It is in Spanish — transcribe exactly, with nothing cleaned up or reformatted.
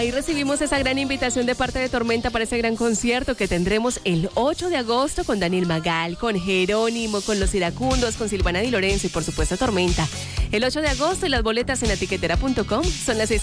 Ahí recibimos esa gran invitación de parte de Tormenta para ese gran concierto que tendremos el ocho de agosto con Daniel Magal, con Jerónimo, con Los Iracundos, con Silvana Di Lorenzo y por supuesto Tormenta. El ocho de agosto y las boletas en atiquetera punto com son las seis